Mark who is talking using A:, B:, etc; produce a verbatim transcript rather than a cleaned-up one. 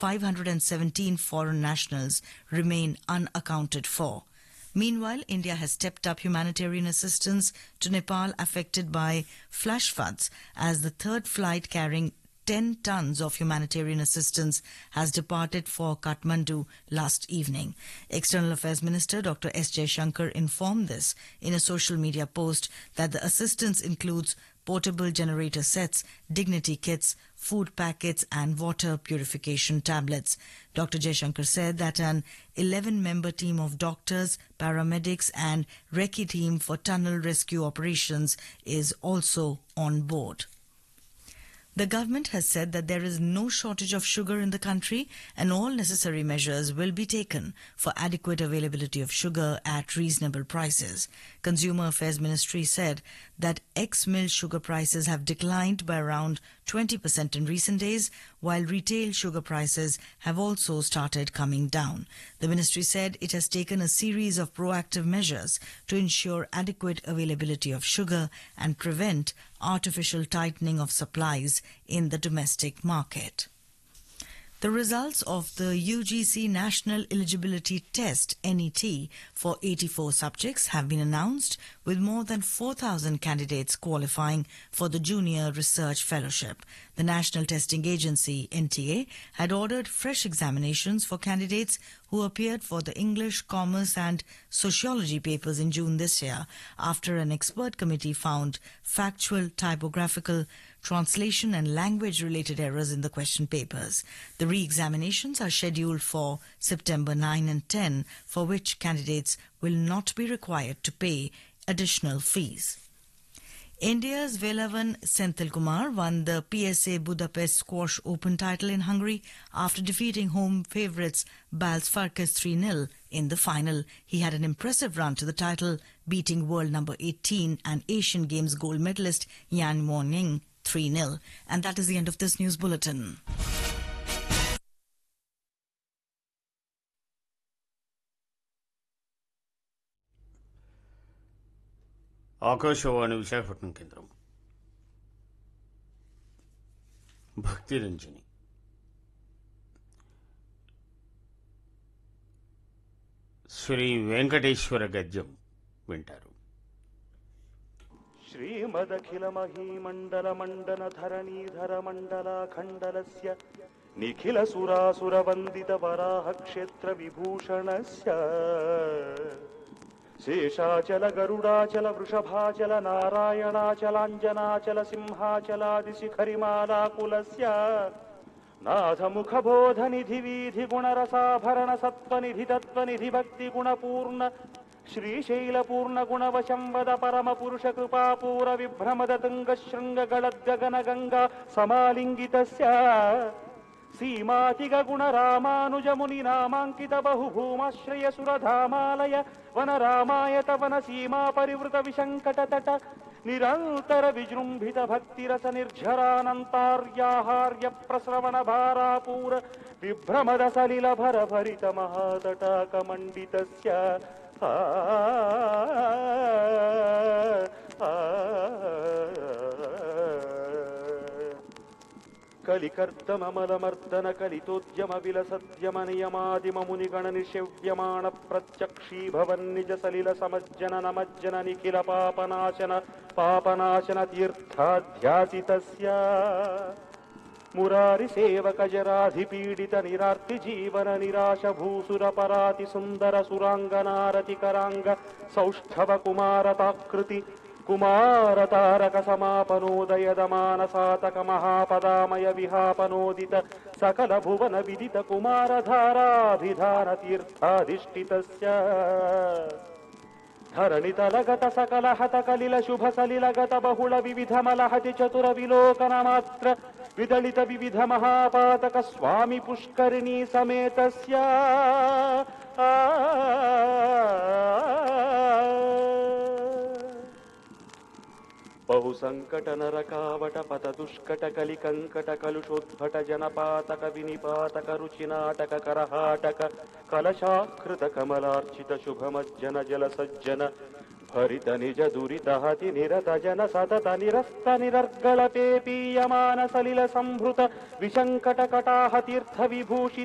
A: five hundred seventeen foreign nationals remain unaccounted for. Meanwhile, India has stepped up humanitarian assistance to Nepal affected by flash floods as the third flight carrying ten tons of humanitarian assistance has departed for Kathmandu last evening. External Affairs Minister Doctor S. Jaishankar informed this in a social media post that the assistance includes portable generator sets, dignity kits, food packets and water purification tablets. Doctor Jaishankar said that an eleven-member team of doctors, paramedics and recce team for tunnel rescue operations is also on board. The government has said that there is no shortage of sugar in the country and all necessary measures will be taken for adequate availability of sugar at reasonable prices. Consumer Affairs Ministry said that ex-mill sugar prices have declined by around twenty percent in recent days, while retail sugar prices have also started coming down. The ministry said it has taken a series of proactive measures to ensure adequate availability of sugar and prevent artificial tightening of supplies in the domestic market. The results of the U G C National Eligibility Test N E T for eighty-four subjects have been announced, with more than four thousand candidates qualifying for the Junior Research Fellowship. The National Testing Agency, N T A, had ordered fresh examinations for candidates who appeared for the English, Commerce and Sociology papers in June this year, after an expert committee found factual, typographical, translation and language-related errors in the question papers. The re-examinations are scheduled for September ninth and tenth, for which candidates will not be required to pay additional fees. India's Velavan Senthilkumar won the P S A Budapest Squash Open title in Hungary after defeating home favourites Bals Farkas three nil in the final. He had an impressive run to the title, beating world number eighteen and Asian Games gold medalist Yan Won-ying three nil. And that is the end of this news bulletin.
B: Akashvani Visakhapatnam కేంద్రం. భక్తి రంజని శ్రీ వెంకటేశ్వర గద్యం వింటారు.
C: శ్రీమదఖిల మహీమండల మండన ధరణీధర మండలాఖండలస్య నిఖిల సురాసుర వందిత వరాహ క్షేత్ర విభూషణస్య శేషాచల గరుడాచల వృషభాచల నారాయణాచలాంజనాచల సింహాచలాది శిఖరిమాలాకులస్య నాథముఖబోధనిధి వీధి గుణరసాభరణ సత్వనిధి తత్వనిధి భక్తి గుణపూర్ణ శ్రీశైలపూర్ణ గుణవశం వద పరమ పురుష కృపాపూర విభ్రమద తుంగ శృంగ గళద్గగన గంగా సమాలింగితస్య సీమాతిగ గుణ రామానుజముని నామాంకిత బహుభూమాశ్రయ సురధామాలయ వన రామాయత వన సీమా పరివృత విశంకట తట నిరంతర విజృంభిత భక్తిరస నిర్ఝరానంతార్యాహార్య ప్రస్రవణ భారాపూర విభ్రమద సలిల భర భరిత మహాతటాక మండితస్య ఆ కలికర్దమమలమర్దన కలితోద్యమ విలసద్యమ నియమాదిమ మునిగణ నిషవ్యమాణ ప్రత్యక్షీభవన్నిజ సలిల సమజ్జన నమజ్జన నిఖిల పాపనాశన పాపనాశన తీర్థాధ్యాసితస్య మురారి సేవక జరాధిపీడిత నిరార్తి జీవన నిరాశ భూసుర పరాతి సుందర సురాంగనారతి కరాంగ సౌష్ఠవ కుమారతాకృతి కుమారతారక సమాపనోదయద మానసాతక మహాపదామయ విహాపనోదిత సకల భువన విదిత కుమారధారాభిధాన తీర్థాధిష్ఠితస్య ధరణితలగత సకల హత కలిల శుభ సలిలగత బహుళ వివిధ మలహతి చతుర విలోకన మాత్ర విదళిత వివిధ మహాపాతక స్వామి పుష్కరిణీ సమేతస్య బహు సంకట నరకావట పత దుష్కట కలి కంకట కలుషోద్భట జనపాతక వినిపాతక రుచినాటక కరహాటక కలశాకృత కమలార్చిత శుభమజ్జన జల సజ్జన భరిత నిజ దురిత హతి నిరత జన సతత నిరస్త నిరర్గళ పేపీయమాన సలిల సంభృత విశంకట కటాహ తీర్థ విభూషి